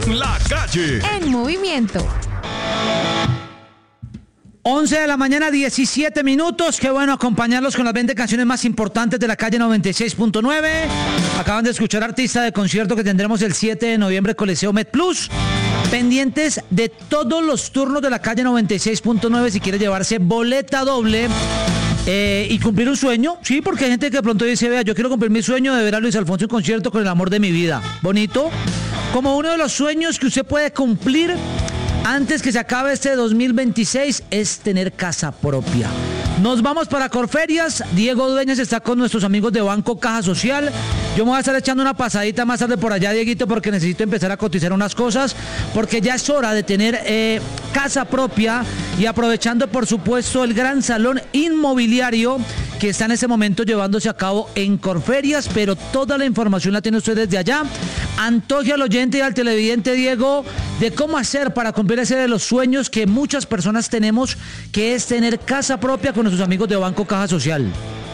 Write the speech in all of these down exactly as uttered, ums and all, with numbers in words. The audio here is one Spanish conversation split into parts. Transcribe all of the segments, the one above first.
La Calle en movimiento. once de la mañana, diecisiete minutos. Qué bueno acompañarlos con las veinte canciones más importantes de La Calle noventa y seis punto nueve. Acaban de escuchar artista de concierto que tendremos el siete de noviembre, Coliseo MedPlus. Pendientes de todos los turnos de La Calle noventa y seis punto nueve si quiere llevarse boleta doble eh, y cumplir un sueño. Sí, porque hay gente que de pronto dice, vea, yo quiero cumplir mi sueño de ver a Luis Alfonso en concierto con el amor de mi vida. Bonito. Como uno de los sueños que usted puede cumplir antes que se acabe este dos mil veintiséis es tener casa propia. Nos vamos para Corferias. Diego Dueñas está con nuestros amigos de Banco Caja Social. Yo me voy a estar echando una pasadita más tarde por allá, Dieguito, porque necesito empezar a cotizar unas cosas, porque ya es hora de tener eh, casa propia y aprovechando, por supuesto, el gran salón inmobiliario que está en ese momento llevándose a cabo en Corferias, pero toda la información la tiene usted desde allá. Antoje al oyente y al televidente, Diego, de cómo hacer para cumplir ese de los sueños que muchas personas tenemos, que es tener casa propia con nuestros amigos de Banco Caja Social.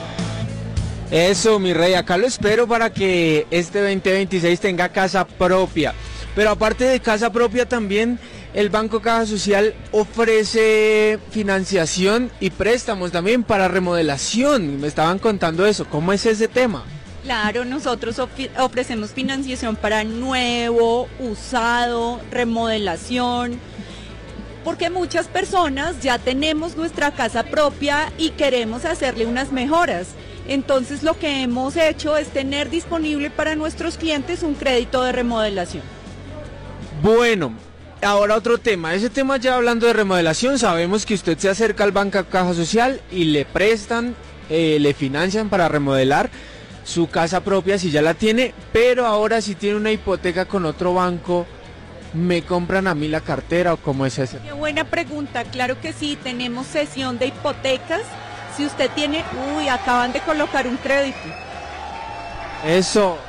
Eso, mi rey, acá lo espero para que este veinte veintiséis tenga casa propia. Pero aparte de casa propia también, el Banco Caja Social ofrece financiación y préstamos también para remodelación. Me estaban contando eso, ¿cómo es ese tema? Claro, nosotros ofrecemos financiación para nuevo, usado, remodelación, porque muchas personas ya tenemos nuestra casa propia y queremos hacerle unas mejoras. Entonces lo que hemos hecho es tener disponible para nuestros clientes un crédito de remodelación. Bueno, ahora otro tema. Ese tema, ya hablando de remodelación, sabemos que usted se acerca al Banco Caja Social y le prestan, eh, le financian para remodelar su casa propia si ya la tiene, pero ahora si tiene una hipoteca con otro banco, ¿me compran a mí la cartera o cómo es eso? Qué buena pregunta, claro que sí, tenemos sesión de hipotecas. Si usted tiene, uy, acaban de colocar un crédito. Eso.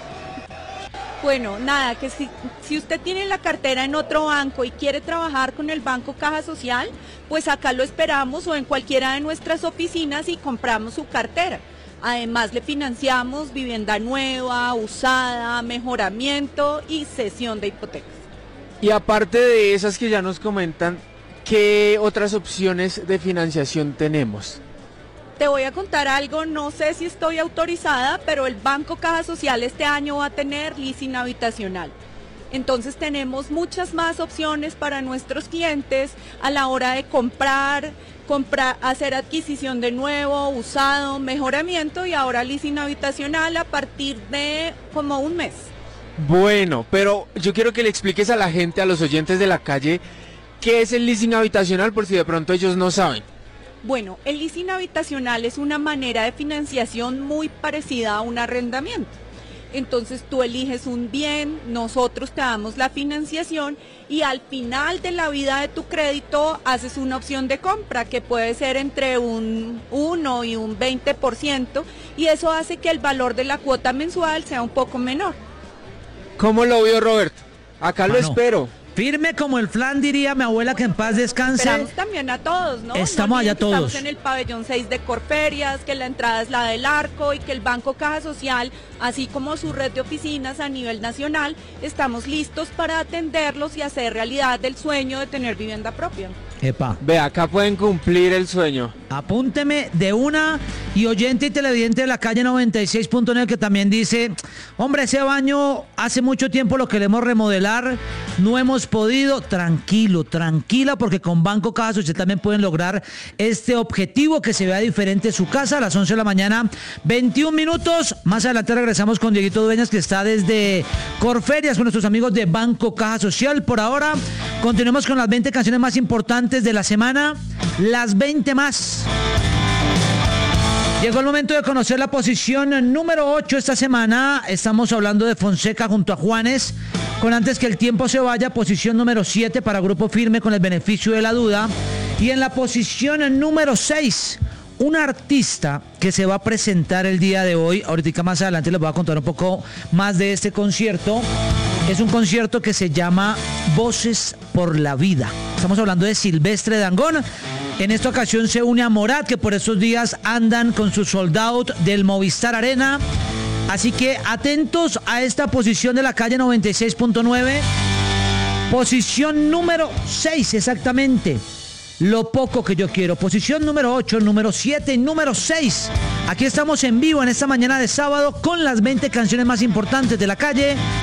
Bueno, nada, que si, si usted tiene la cartera en otro banco y quiere trabajar con el Banco Caja Social, pues acá lo esperamos o en cualquiera de nuestras oficinas y compramos su cartera. Además le financiamos vivienda nueva, usada, mejoramiento y cesión de hipotecas. Y aparte de esas que ya nos comentan, ¿qué otras opciones de financiación tenemos? Te voy a contar algo, no sé si estoy autorizada, pero el Banco Caja Social este año va a tener leasing habitacional. Entonces tenemos muchas más opciones para nuestros clientes a la hora de comprar, comprar, hacer adquisición de nuevo, usado, mejoramiento y ahora leasing habitacional a partir de como un mes. Bueno, pero yo quiero que le expliques a la gente, a los oyentes de La Calle, ¿qué es el leasing habitacional por si de pronto ellos no saben? Bueno, el leasing habitacional es una manera de financiación muy parecida a un arrendamiento. Entonces tú eliges un bien, nosotros te damos la financiación y al final de la vida de tu crédito haces una opción de compra que puede ser entre un uno y un veinte por ciento y eso hace que el valor de la cuota mensual sea un poco menor. ¿Cómo lo vio, Roberto? Acá Mano, lo espero. Firme como el flan, diría mi abuela, que en paz descanse. Esperamos también a todos, ¿no? Estamos no allá olviden que todos. Estamos en el pabellón seis de Corferias, que la entrada es la del Arco y que el Banco Caja Social, así como su red de oficinas a nivel nacional, estamos listos para atenderlos y hacer realidad el sueño de tener vivienda propia. Epa. Ve, acá pueden cumplir el sueño. Apúnteme de una. Y oyente y televidente de La Calle noventa y seis punto nueve que también dice, hombre, ese baño hace mucho tiempo lo queremos remodelar, no hemos podido. Tranquilo, tranquila, porque con Banco Caja Social también pueden lograr este objetivo, que se vea diferente su casa. A las once de la mañana, veintiún minutos. Más adelante regresamos con Dieguito Dueñas, que está desde Corferias con nuestros amigos de Banco Caja Social. Por ahora, continuemos con las veinte canciones más importantes de la semana, las veinte más. Llegó el momento de conocer la posición número ocho esta semana. Estamos hablando de Fonseca junto a Juanes. Con Antes que el tiempo se vaya, posición número siete para Grupo Firme con El beneficio de la duda. Y en la posición número seis, un artista que se va a presentar el día de hoy. Ahorita más adelante les voy a contar un poco más de este concierto. Es un concierto que se llama Voces por la Vida. Estamos hablando de Silvestre Dangond. En esta ocasión se une a Morat, que por estos días andan con su sold out del Movistar Arena. Así que atentos a esta posición de La Calle noventa y seis punto nueve. Posición número seis, exactamente. Lo poco que yo quiero. Posición número ocho, número siete y número seis. Aquí estamos en vivo en esta mañana de sábado con las veinte canciones más importantes de la calle